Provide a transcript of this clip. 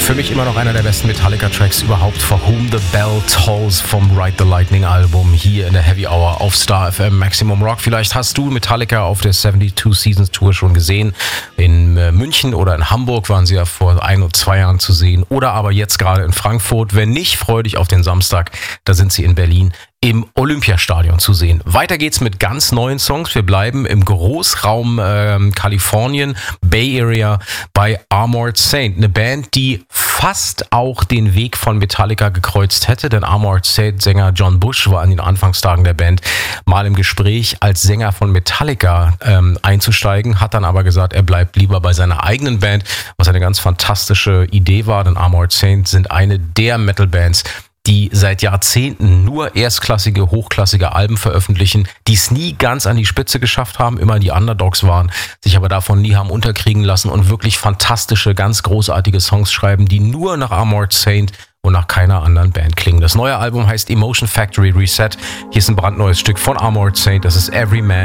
Für mich immer noch einer der besten Metallica-Tracks überhaupt. For Whom the Bell Tolls vom Ride the Lightning Album hier in der Heavy Hour auf Star FM Maximum Rock. Vielleicht hast du Metallica auf der 72 Seasons Tour schon gesehen. In München oder in Hamburg waren sie ja vor 1 und 2 Jahren zu sehen. Oder aber jetzt gerade in Frankfurt. Wenn nicht, freu dich auf den Samstag. Da sind sie in Berlin im Olympiastadion zu sehen. Weiter geht's mit ganz neuen Songs. Wir bleiben im Großraum Kalifornien, Bay Area, bei Armored Saint. Eine Band, die fast auch den Weg von Metallica gekreuzt hätte, denn Armored Saint-Sänger John Bush war an den Anfangstagen der Band mal im Gespräch, als Sänger von Metallica einzusteigen, hat dann aber gesagt, er bleibt lieber bei seiner eigenen Band, was eine ganz fantastische Idee war, denn Armored Saint sind eine der Metal-Bands, die seit Jahrzehnten nur erstklassige, hochklassige Alben veröffentlichen, die es nie ganz an die Spitze geschafft haben, immer die Underdogs waren, sich aber davon nie haben unterkriegen lassen und wirklich fantastische, ganz großartige Songs schreiben, die nur nach Armored Saint und nach keiner anderen Band klingen. Das neue Album heißt Emotion Factory Reset. Hier ist ein brandneues Stück von Armored Saint, das ist Every Man